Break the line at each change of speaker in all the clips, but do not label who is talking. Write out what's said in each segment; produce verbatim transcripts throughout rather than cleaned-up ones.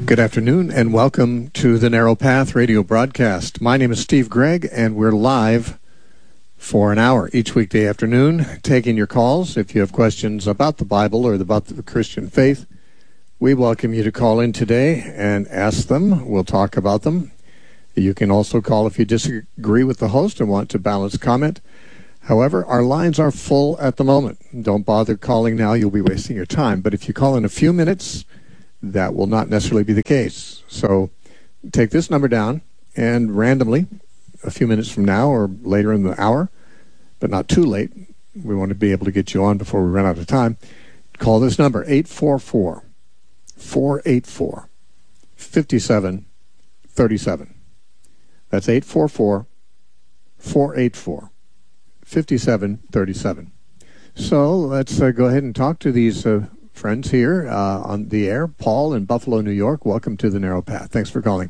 Good afternoon and welcome to the Narrow Path radio broadcast. My name is Steve Gregg and we're live for an hour each weekday afternoon taking your calls. If you have questions about the Bible or about the Christian faith, we welcome you to call in today and ask them. We'll talk about them. You can also call if you disagree with the host and want to balance comment. However, our lines are full at the moment. Don't bother calling now. You'll be wasting your time. But if you call in a few minutes, that will not necessarily be the case. So take this number down and randomly, a few minutes from now or later in the hour, but not too late, we want to be able to get you on before we run out of time, call this number, eight four four, four eight four, five seven three seven. That's eight four four, four eight four, five seven three seven. So let's uh, go ahead and talk to these uh, friends here uh, on the air. Paul in Buffalo, New York. Welcome to the Narrow Path. Thanks for calling.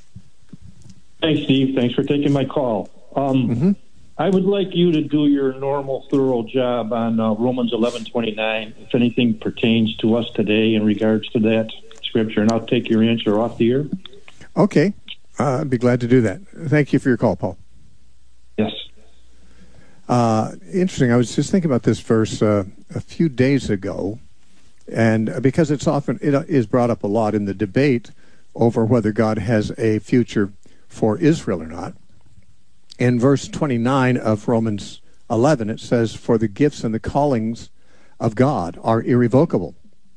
Thanks, Steve. Thanks for taking my call. Um, mm-hmm. I would like you to do your normal, thorough job on uh, Romans eleven twenty-nine, if anything pertains to us today in regards to that scripture, and I'll take your answer off the air.
Okay. Uh, I'd be glad to do that. Thank you for your call, Paul.
Yes.
Uh, interesting. I was just thinking about this verse uh, a few days ago. And because it's often, it is brought up a lot in the debate over whether God has a future for Israel or not. In verse twenty-nine of Romans eleven, it says, "For the gifts and the callings of God are irrevocable."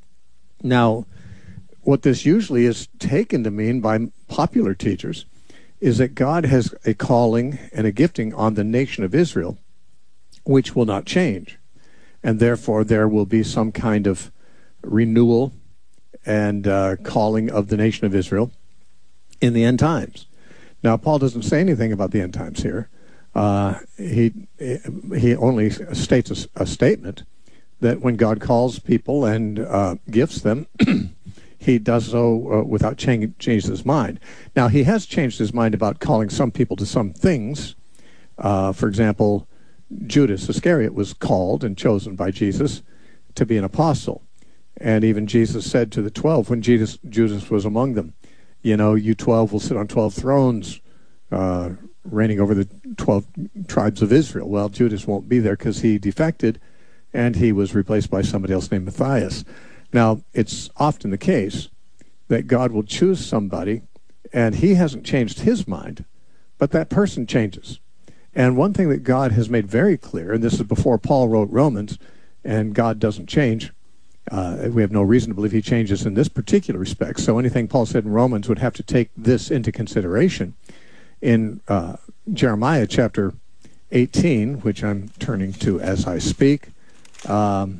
Now, what this usually is taken to mean by popular teachers is that God has a calling and a gifting on the nation of Israel, which will not change. And therefore, there will be some kind of renewal and uh, calling of the nation of Israel in the end times. Now, Paul doesn't say anything about the end times here. Uh, he he only states a, a statement that when God calls people and uh, gifts them, he does so uh, without change, change his mind. Now, he has changed his mind about calling some people to some things. Uh, for example, Judas Iscariot was called and chosen by Jesus to be an apostle. And even Jesus said to the twelve, when Jesus, Judas was among them, you know, you twelve will sit on twelve thrones, uh, reigning over the twelve tribes of Israel. Well, Judas won't be there because he defected, and he was replaced by somebody else named Matthias. Now, it's often the case that God will choose somebody, and he hasn't changed his mind, but that person changes. And one thing that God has made very clear, and this is before Paul wrote Romans, and God doesn't change, Uh, we have no reason to believe he changes in this particular respect. So anything Paul said in Romans would have to take this into consideration. In uh, Jeremiah chapter eighteen, which I'm turning to as I speak, um,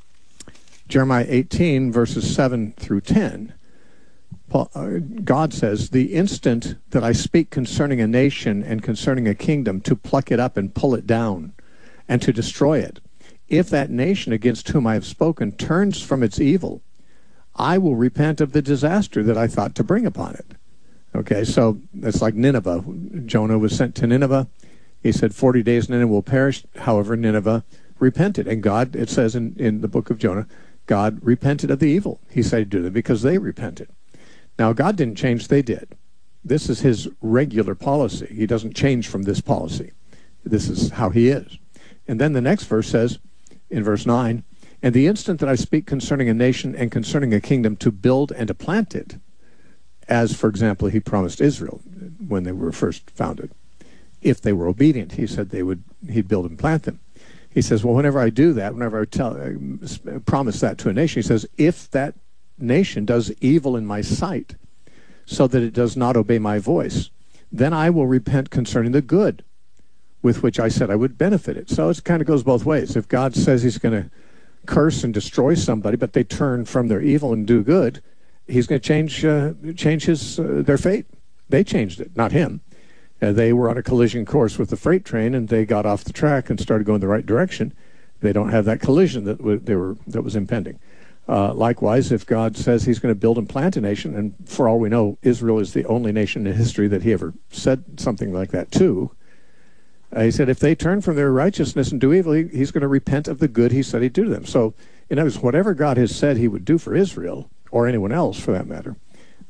Jeremiah eighteen, verses seven through ten, Paul, uh, God says, "The instant that I speak concerning a nation and concerning a kingdom, to pluck it up and pull it down and to destroy it, if that nation against whom I have spoken turns from its evil, I will repent of the disaster that I thought to bring upon it." Okay, so it's like Nineveh. Jonah was sent to Nineveh. He said, forty days Nineveh will perish. However, Nineveh repented. And God, it says in, in the book of Jonah, God repented of the evil he said to them because they repented. Now, God didn't change, they did. This is his regular policy. He doesn't change from this policy. This is how he is. And then the next verse says, in verse nine, "And the instant that I speak concerning a nation and concerning a kingdom to build and to plant it," as, for example, he promised Israel when they were first founded. If they were obedient, he said they would, he'd build and plant them. He says, well, whenever I do that, whenever I tell, uh, promise that to a nation, he says, if that nation does evil in my sight so that it does not obey my voice, then I will repent concerning the good with which I said I would benefit it. So it kind of goes both ways. If God says he's going to curse and destroy somebody, but they turn from their evil and do good, he's going to change uh, change his uh, their fate. They changed it, not him. Uh, they were on a collision course with the freight train, and they got off the track and started going the right direction. They don't have that collision that w- they were that was impending. Uh, likewise, if God says he's going to build and plant a nation, and for all we know, Israel is the only nation in history that he ever said something like that to, Uh, he said, if they turn from their righteousness and do evil, he, he's going to repent of the good he said he'd do to them. So, in other words, whatever God has said he would do for Israel, or anyone else for that matter,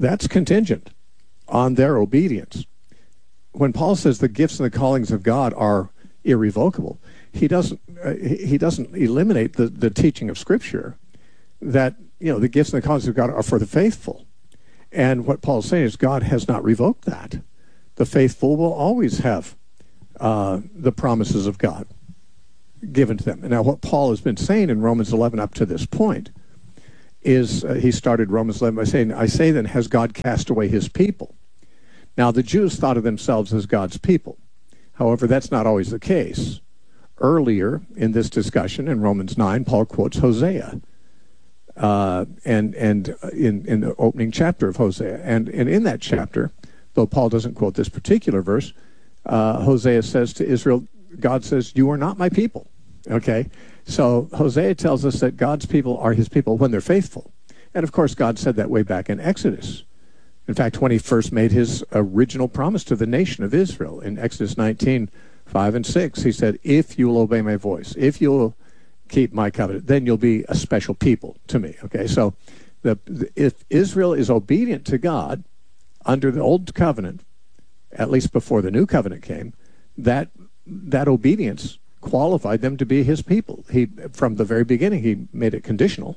That's contingent on their obedience. When Paul says the gifts and the callings of God are irrevocable, he doesn't uh, he doesn't eliminate the, the teaching of Scripture that, you know, the gifts and the callings of God are for the faithful. And what Paul's saying is God has not revoked that. The faithful will always have uh, the promises of God given to them. And now what Paul has been saying in Romans eleven up to this point is, uh, he started Romans eleven by saying, I say then, has God cast away his people? Now the Jews thought of themselves as God's people. However, that's not always the case. Earlier in this discussion in Romans nine, Paul quotes Hosea. Uh, and and in, in the opening chapter of Hosea. And, and in that chapter, though Paul doesn't quote this particular verse, uh, Hosea says to Israel, God says, you are not my people. Okay? So Hosea tells us that God's people are his people when they're faithful. And of course, God said that way back in Exodus. In fact, when he first made his original promise to the nation of Israel in Exodus nineteen, five and six, he said, if you will obey my voice, if you'll keep my covenant, then you'll be a special people to me. Okay, so the, the, if Israel is obedient to God under the old covenant, at least before the new covenant came, that that obedience qualified them to be his people. He, from the very beginning, he made it conditional.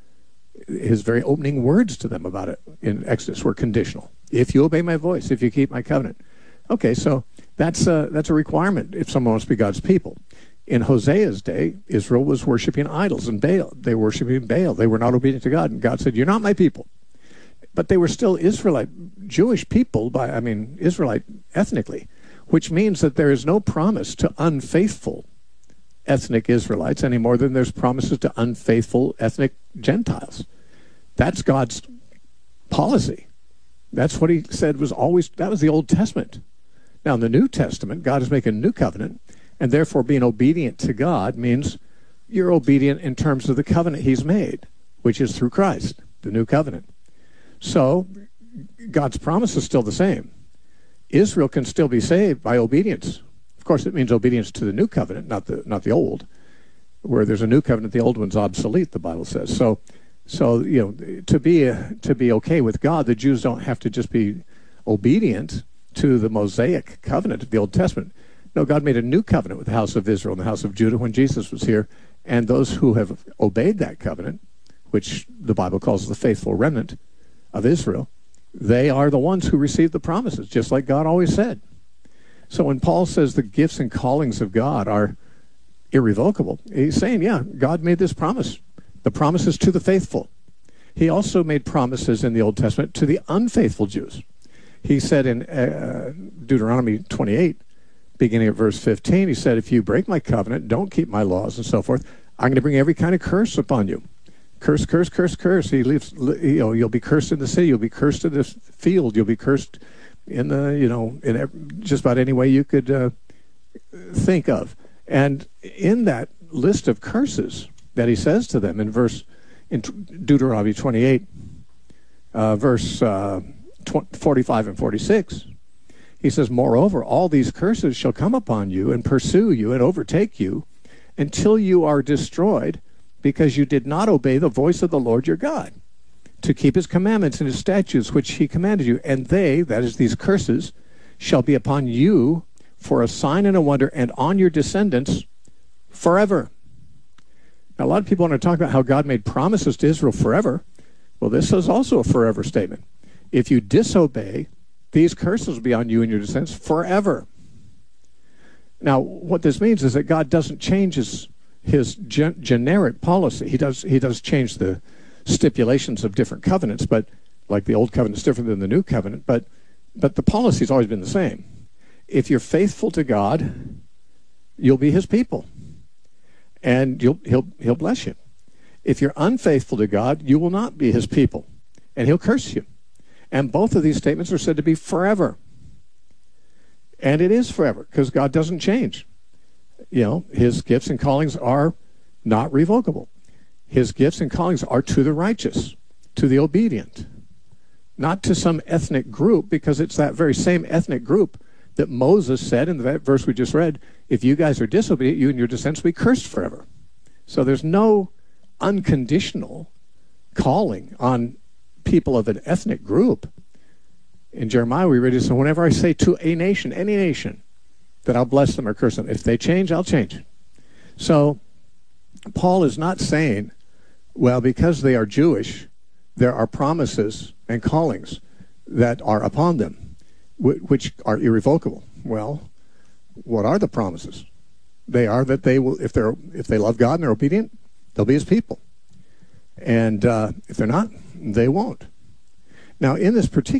His very opening words to them about it in Exodus were conditional. If you obey my voice, if you keep my covenant. Okay, so that's a, that's a requirement if someone wants to be God's people. In Hosea's day, Israel was worshiping idols and Baal. They were worshiping Baal. They were not obedient to God. And God said, you're not my people. But they were still Israelite, Jewish people, by I mean, Israelite ethnically, which means that there is no promise to unfaithful ethnic Israelites any more than there's promises to unfaithful ethnic Gentiles. That's God's policy. That's what he said was always, that was the Old Testament. Now, in the New Testament, God is making a new covenant, and therefore being obedient to God means you're obedient in terms of the covenant he's made, which is through Christ, the new covenant. So God's promise is still the same. Israel can still be saved by obedience. Of course, it means obedience to the new covenant, not the not the old. Where there's a new covenant, the old one's obsolete, the Bible says. So, so you know, to be a, to be okay with God, the Jews don't have to just be obedient to the Mosaic covenant of the Old Testament. No, God made a new covenant with the house of Israel and the house of Judah when Jesus was here. And those who have obeyed that covenant, which the Bible calls the faithful remnant of Israel, they are the ones who receive the promises, just like God always said. So when Paul says the gifts and callings of God are irrevocable, he's saying, yeah, God made this promise. The promises to the faithful. He also made promises in the Old Testament to the unfaithful Jews. He said in uh, Deuteronomy twenty-eight, beginning at verse fifteen, he said, if you break my covenant, don't keep my laws and so forth, I'm going to bring every kind of curse upon you. Curse, curse, curse, curse. He leaves, you know, you'll be cursed in the city, you'll be cursed in the field, you'll be cursed in the, you know, in every, just about any way you could uh, think of. And in that list of curses that he says to them in verse, in Deuteronomy twenty-eight, uh, verse uh, forty-five and forty-six, he says, moreover, all these curses shall come upon you and pursue you and overtake you until you are destroyed, because you did not obey the voice of the Lord your God, to keep his commandments and his statutes which he commanded you. And they, that is these curses, shall be upon you for a sign and a wonder, and on your descendants forever. Now, a lot of people want to talk about how God made promises to Israel forever. Well, this is also a forever statement. If you disobey, these curses will be on you and your descendants forever. Now, what this means is that God doesn't change his, his gen generic policy. He does, he does change the stipulations of different covenants, but like the old covenant is different than the new covenant, but, but the policy's always been the same. If you're faithful to God, you'll be his people, and you'll, he'll, he'll bless you. If you're unfaithful to God, you will not be his people, and he'll curse you. And both of these statements are said to be forever. And it is forever, because God doesn't change. You know, his gifts and callings are not revocable. His gifts and callings are to the righteous, to the obedient, not to some ethnic group, because it's that very same ethnic group that Moses said in the verse we just read, if you guys are disobedient, you and your descendants will be cursed forever. So there's no unconditional calling on people of an ethnic group In Jeremiah, we read it, so whenever I say to a nation, any nation, that I'll bless them or curse them, if they change, I'll change. So Paul is not saying, well, because they are Jewish, there are promises and callings that are upon them, which are irrevocable. Well, what are the promises? They are that they will, if they're if they love God and they're obedient, they'll be His people. And uh, if they're not, they won't. Now, in this particular